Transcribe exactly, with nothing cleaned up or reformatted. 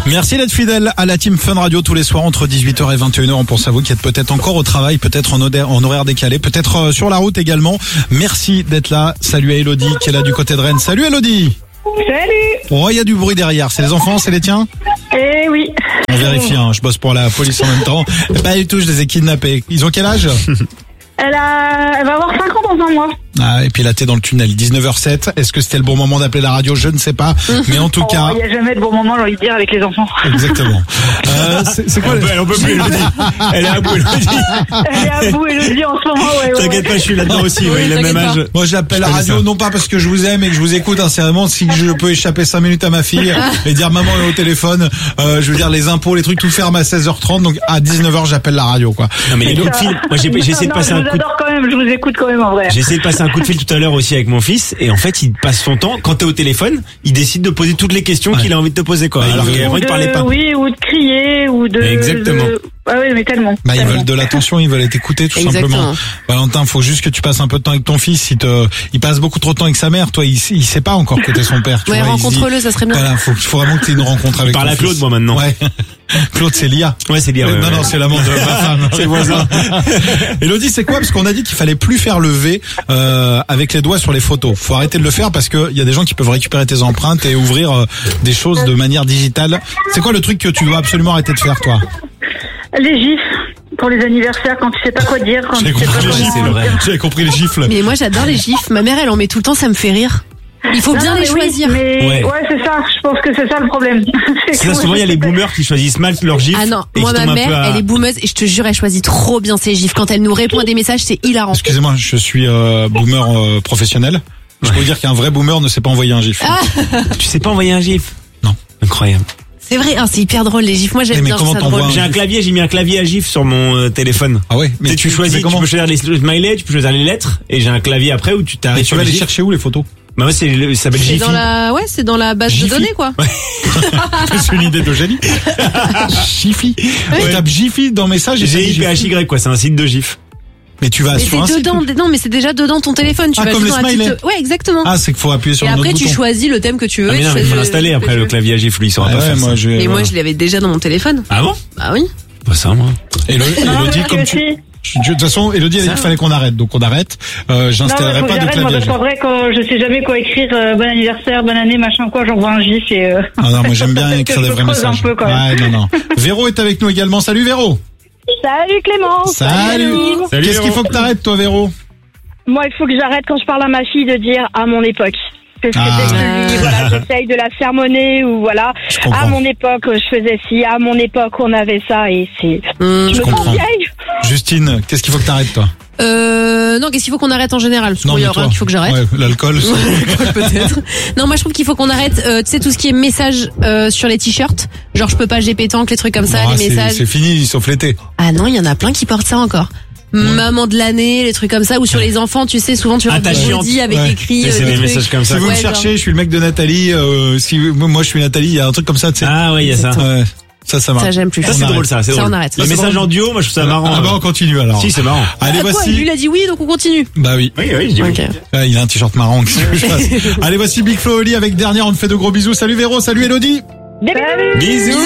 Merci d'être fidèle à la Team Fun Radio tous les soirs entre dix-huit heures et vingt et une heures. On pense à vous qui êtes peut-être encore au travail, peut-être en horaire, en horaire décalé, peut-être sur la route également. Merci d'être là. Salut à Elodie qui est là du côté de Rennes. Salut Elodie. Salut. Oh, il y a du bruit derrière. C'est les enfants, c'est les tiens? Eh oui. On vérifie, hein. Je bosse pour la police en même temps. Pas du tout, je les ai kidnappés. Ils ont quel âge? Elle a, elle va avoir cinq ans dans un mois. Ah, et puis là, t'es dans le tunnel, dix-neuf heures sept. Est-ce que c'était le bon moment d'appeler la radio? Je ne sais pas. Mais en tout Oh, cas. il n'y a jamais de bon moment, j'ai envie de dire, avec les enfants. Exactement. Euh, c'est, c'est quoi? Elle, elle en peut plus, Elodie. Elle est à bout, Elodie. Elle est à bout, Elodie, en ce moment, ouais, ouais. T'inquiète pas, je suis là-dedans aussi, ouais, il a le même âge. Moi, j'appelle la radio, non pas parce que je vous aime et que je vous écoute, hein, c'est vraiment si je peux échapper cinq minutes à ma fille et dire maman est au téléphone, euh, je veux dire les impôts, les trucs, tout ferme à seize heures trente, donc à dix-neuf heures, j'appelle la radio, quoi. Non, mais les coups de fil, moi, j'ai, j'ai essayé de Non, passer je un vous coup de adore quand même, je vous écoute quand même en vrai. J'ai essayé de passer un coup de fil tout à l'heure aussi avec mon fils, et en fait, il passe son temps, quand t'es au téléphone, il décide de poser toutes les questions Ouais. qu'il a envie de te poser, quoi. Ouais, Alors il veut- qu'avant, il de, parlait pas. Oui, ou de crier, ou de... Exactement. De... Ah oui, mais tellement. Bah, ils tellement. veulent de l'attention, ils veulent être écoutés, tout Exactement. simplement. Valentin, faut juste que tu passes un peu de temps avec ton fils. Il te, il passe beaucoup trop de temps avec sa mère. Toi, il, il sait pas encore que t'es son père. Tu Ouais, vois, il se dit, rencontre-le, ça serait bien. Voilà, faut, faut vraiment que t'aies une rencontre avec Parle ton à Claude, fils. moi, maintenant. Ouais. Claude, c'est Lia. Ouais, c'est bien. non, ouais, non, ouais. c'est l'amant de ma femme. C'est le voisin. Elodie, c'est quoi? Parce qu'on a dit qu'il fallait plus faire le V euh, avec les doigts sur les photos. Faut arrêter de le faire parce que il y a des gens qui peuvent récupérer tes empreintes et ouvrir euh, des choses de manière digitale. C'est quoi le truc que tu dois absolument arrêter de faire, toi? Les gifs, pour les anniversaires, quand tu sais pas quoi dire, quand J'ai tu sais pas compris les comment... c'est vrai. gifles. J'avais compris les gifles. Mais moi j'adore les gifs. Ma mère elle en met tout le temps, ça me fait rire. Il faut Non, bien non, les mais oui, choisir. mais Ouais. ouais, c'est ça. Je pense que c'est ça le problème. C'est ça, souvent, il y a les boomers qui choisissent mal leurs gifs. Ah non, et moi qui ma tombent un peu mère, à- elle est boomeuse et je te jure, elle choisit trop bien ses gifs. Quand elle nous répond à des messages, c'est hilarant. Excusez-moi, je suis euh, boomer euh, professionnel. Je peux vous dire qu'un vrai boomer ne sait pas envoyer un gif. Tu sais pas envoyer un gif? Non. Incroyable. C'est vrai, hein, c'est hyper drôle les gifs. Moi j'aime Mais bien comment ça t'envoies drôle. un J'ai un gif? clavier, j'ai mis un clavier à gif sur mon euh, téléphone. Ah ouais, Mais tu, fais choisis, tu comment? peux choisir les smileys, tu peux choisir les lettres, et j'ai un clavier après où tu Et t'arrives tu sur vas les les gifs. chercher où les photos? Bah ouais, c'est, le- ça s'appelle C'est Jiffy. dans la, ouais, c'est dans la base Jiffy. de données quoi. C'est une idée de génie. Jiffy. Tu tapes Jiffy dans message et ça G dit I P H Y, quoi, c'est un site de gif. Mais tu vas Mais sur un c'est site. dedans, non mais c'est déjà dedans ton téléphone. Tu Ah, vas comme juste les dans la smileys. petite, ouais exactement. Ah, c'est qu'il faut appuyer sur Et un après autre tu bouton. choisis le thème que tu veux. Ah mais tu non, mais il choisis faut le- l'installer que après tu le veux. clavier à gif, lui, il saura Ah pas ouais, faire moi, ça. je- Mais voilà. moi je l'avais déjà dans mon téléphone. Ah bon? Bah oui. Pas ça, moi. Élo- Non, Elodie, parce comme que tu, si. tu- de toute façon, Elodie a dit qu'il fallait qu'on arrête, donc on arrête. Euh, Non, mais j'installerai faut pas que de j'arrête, moi, clavier. parce qu'en vrai, quand je sais jamais quoi écrire, euh, bon anniversaire, bonne année, machin quoi, j'envoie un gif et... Euh... Ah non, moi j'aime bien Que écrire je des me vrais creuse un messages. peu, quand même. Ouais, non, non. Véro est avec nous également. Salut Véro. Salut Clément. Salut. Salut, Qu'est-ce qu'il Véro. faut que t'arrêtes, toi, Véro? Moi, il faut que j'arrête quand je parle à ma fille de dire à mon époque. Parce que Ah. dès que je lui, voilà, j'essaye de la sermonner ou voilà. Je comprends. À mon époque, je faisais ci. À mon époque, on avait ça et c'est. Hum, je me comprends. sens vieille. Justine, qu'est-ce qu'il faut que t'arrêtes, toi? Euh, non, qu'est-ce qu'il faut qu'on arrête en général? Parce qu'il y mais a rien toi. qu'il faut que j'arrête. Ouais, l'alcool. Peut-être. Non, moi je trouve qu'il faut qu'on arrête, euh, tu sais, tout ce qui est message euh, sur les t-shirts. Genre je peux pas G pétanque, les trucs comme ça, Ah, les c'est- messages. C'est fini, sauf l'été. Ah non, il y en a plein qui portent ça encore. Maman de l'année, les trucs comme ça, ou sur les enfants, tu sais, souvent tu vois Ah, ta un chiante. body avec Ouais. écrit. Et euh, c'est des trucs. messages comme ça. Si vous Ouais, me genre. cherchez, je suis le mec de Nathalie. Euh, si moi je suis Nathalie, il y a un truc comme ça, tu sais. Ah ouais, il y a ça. Ouais, ça, ça marche. Ça j'aime plus. Ça, On c'est arrête. drôle, ça, c'est Ça, drôle. on arrête. Les Ça, c'est messages drôle. en duo, moi, je trouve ça marrant. Ah bah on continue alors. Si, c'est marrant. Allez, Ah, quoi, voici. lui il a dit oui, donc on continue. Bah oui. Oui, oui, je dis oui. Ok. Ah, il a un t-shirt marrant. Qu'est-ce que je fasse Allez, voici Big Flo et Oli avec dernière. On te fait de gros bisous. Salut Véro, salut Elodie. Des bisous. Bisous.